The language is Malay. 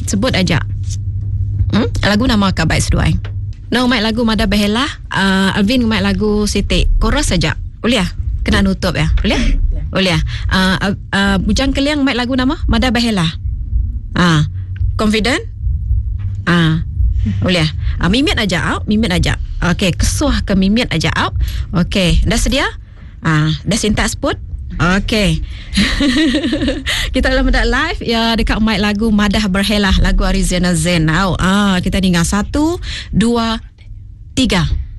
Sebut aja. Lagu nama Kak Baik Seduai. No, mic lagu Mada Behela. Alvin mic lagu Siti. Chorus saja. Boleh ya? Kena nutup ya? Boleh? Boleh ya? Bujang Keliang mic lagu nama Mada Behela. Confident? Boleh ya? Mimit aja out. Mimit aja. Okay, kesuah ke mimit aja out. Okay, dah sedia? Dah sintak sebut? Okay. Kita dalam mendak live ya dekat mic lagu Madah Berhelah, lagu Arizana Zain. Kita dengar 1, 2, 3.